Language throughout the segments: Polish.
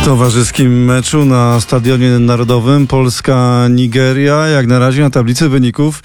W towarzyskim meczu na Stadionie Narodowym Polska-Nigeria, jak na razie na tablicy wyników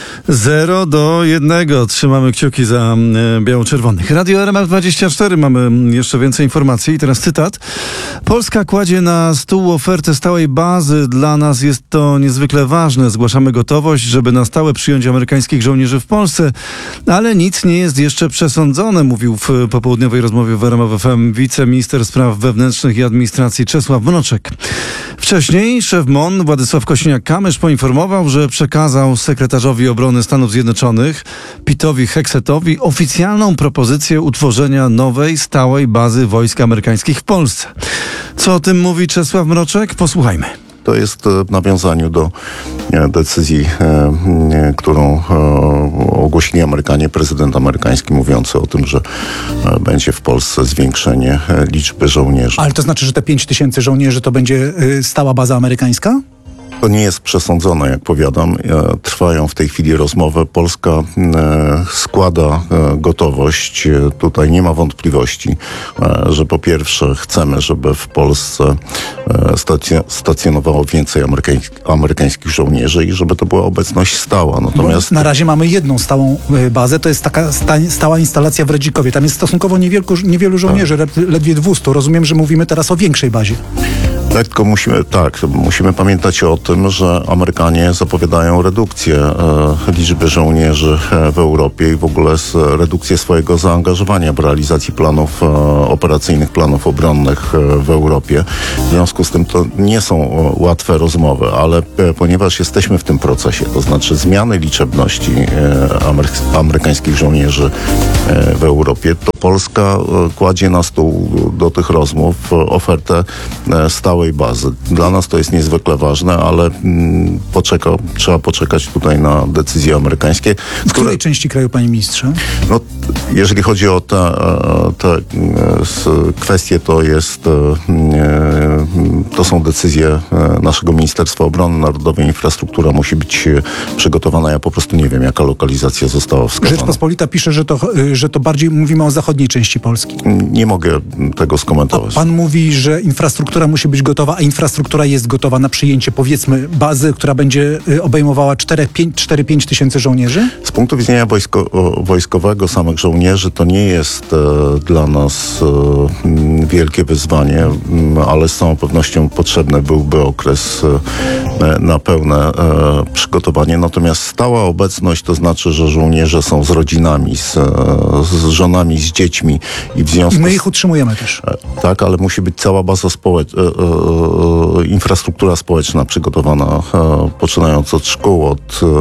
0-1. Trzymamy kciuki za biało-czerwonych. Radio RMF24, mamy jeszcze więcej informacji. I teraz cytat. Polska kładzie na stół ofertę stałej bazy. Dla nas jest to niezwykle ważne. Zgłaszamy gotowość, żeby na stałe przyjąć amerykańskich żołnierzy w Polsce, ale nic nie jest jeszcze przesądzone, mówił w popołudniowej rozmowie w RMF FM wiceminister spraw wewnętrznych i administracji Czesław Mroczek. Wcześniej szef MON Władysław Kosiniak-Kamysz poinformował, że przekazał sekretarzowi obrony Stanów Zjednoczonych Pitowi Hegsetowi oficjalną propozycję utworzenia nowej, stałej bazy wojsk amerykańskich w Polsce. Co o tym mówi Czesław Mroczek? Posłuchajmy. To jest w nawiązaniu do decyzji, którą ogłosili Amerykanie, prezydent amerykański mówiący o tym, że będzie w Polsce zwiększenie liczby żołnierzy. Ale to znaczy, że te 5000 żołnierzy to będzie stała baza amerykańska? To nie jest przesądzone, jak powiadam. Trwają w tej chwili rozmowy. Polska składa gotowość. Tutaj nie ma wątpliwości, że po pierwsze chcemy, żeby w Polsce stacjonowało więcej amerykańskich żołnierzy i żeby to była obecność stała. Natomiast na razie mamy jedną stałą bazę, to jest taka stała instalacja w Redzikowie. Tam jest stosunkowo niewielu żołnierzy, ledwie 200. Rozumiem, że mówimy teraz o większej bazie. Tylko musimy pamiętać o tym, że Amerykanie zapowiadają redukcję liczby żołnierzy w Europie i w ogóle redukcję swojego zaangażowania w realizacji planów operacyjnych, planów obronnych w Europie. W związku z tym to nie są łatwe rozmowy, ale ponieważ jesteśmy w tym procesie, to znaczy zmiany liczebności amerykańskich żołnierzy w Europie, to Polska kładzie na stół do tych rozmów ofertę stałej bazy. Dla nas to jest niezwykle ważne, ale trzeba poczekać tutaj na decyzje amerykańskie. W której części kraju, panie ministrze? No, jeżeli chodzi o te kwestie, to są decyzje naszego Ministerstwa Obrony Narodowej. Infrastruktura musi być przygotowana. Ja po prostu nie wiem, jaka lokalizacja została wskazana. Rzeczpospolita pisze, że to bardziej mówimy o zachodniej części Polski. Nie mogę tego skomentować. A pan mówi, że infrastruktura musi być gotowa, a infrastruktura jest gotowa na przyjęcie, powiedzmy, bazy, która będzie obejmowała 4-5 tysięcy żołnierzy? Z punktu widzenia wojskowego samych żołnierzy to nie jest dla nas wielkie wyzwanie, ale z całą pewnością potrzebny byłby okres na pełne przygotowanie. Natomiast stała obecność to znaczy, że żołnierze są z rodzinami, z żonami, z dziećmi. I my ich utrzymujemy też. Tak, ale musi być cała baza infrastruktura społeczna przygotowana, poczynając od szkół,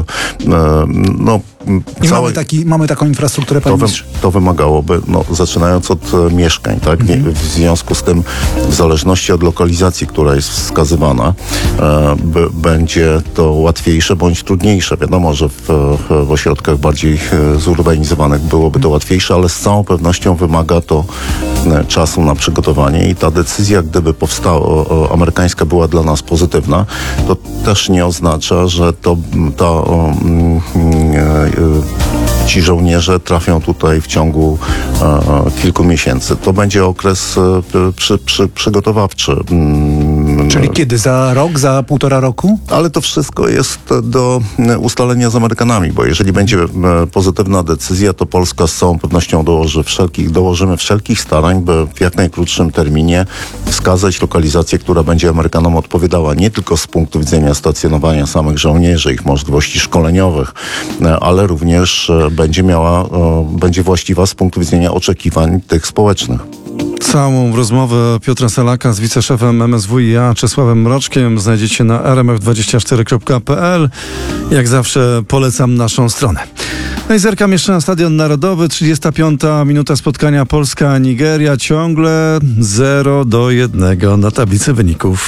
mamy taką infrastrukturę, panie ministrze? To wymagałoby, zaczynając od mieszkań, tak? W związku z tym, w zależności od lokalizacji, która jest wskazywana, będzie to łatwiejsze bądź trudniejsze. Wiadomo, że w ośrodkach bardziej zurbanizowanych byłoby to łatwiejsze, ale z całą pewnością wymaga to czasu na przygotowanie i ta decyzja, gdyby amerykańska była dla nas pozytywna, to też nie oznacza, że ci żołnierze trafią tutaj w ciągu kilku miesięcy. To będzie okres przygotowawczy. Czyli kiedy? Za rok? Za 1,5 roku? Ale to wszystko jest do ustalenia z Amerykanami, bo jeżeli będzie pozytywna decyzja, to Polska z całą pewnością dołożymy wszelkich starań, by w jak najkrótszym terminie wskazać lokalizację, która będzie Amerykanom odpowiadała nie tylko z punktu widzenia stacjonowania samych żołnierzy, ich możliwości szkoleniowych, ale również będzie właściwa z punktu widzenia oczekiwań tych społecznych. Całą rozmowę Piotra Salaka z wiceszefem MSWiA Czesławem Mroczkiem znajdziecie na rmf24.pl. Jak zawsze polecam naszą stronę. No i zerkam jeszcze na Stadion Narodowy. 35. minuta spotkania Polska-Nigeria. Ciągle 0-1 na tablicy wyników.